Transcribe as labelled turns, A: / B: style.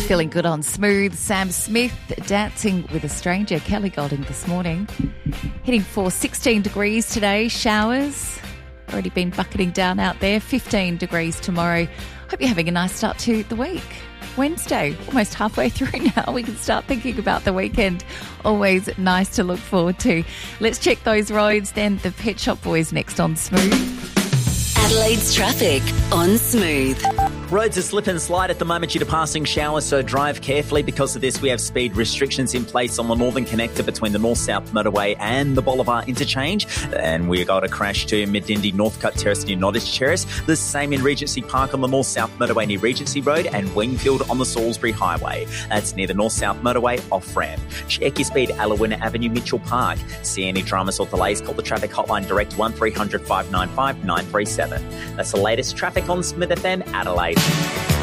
A: Feeling good on Smooth. Sam Smith dancing with a stranger. Kelly Golding this morning. Hitting for 16 degrees today. Showers. Already been bucketing down out there. 15 degrees tomorrow. Hope you're having a nice start to the week. Wednesday, almost halfway through now. We can start thinking about the weekend. Always nice to look forward to. Let's check those roads. Then the Pet Shop Boys next on Smooth.
B: Adelaide's traffic on Smooth.
C: Roads are slip and slide at the moment due to passing showers, so drive carefully. Because of this, we have speed restrictions in place on the Northern Connector between the North-South Motorway and the Bolivar Interchange. And we got a crash to Medindi Northcote Terrace near Nottage Terrace. The same in Regency Park on the North-South Motorway near Regency Road, and Wingfield on the Salisbury Highway. That's near the North-South Motorway off-ramp. Check your speed, Allawina Avenue, Mitchell Park. See any dramas or delays, call the traffic hotline direct 1300 595 937. That's the latest traffic on Smith FM Adelaide.